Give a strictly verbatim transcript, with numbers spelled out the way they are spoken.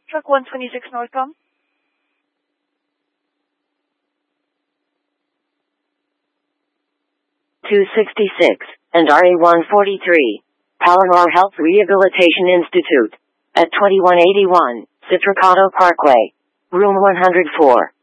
Truck one twenty-six Northcom. two sixty-six, and R A one forty-three. Palomar Health Rehabilitation Institute. At twenty-one eighty-one, Citricato Parkway. Room one hundred four.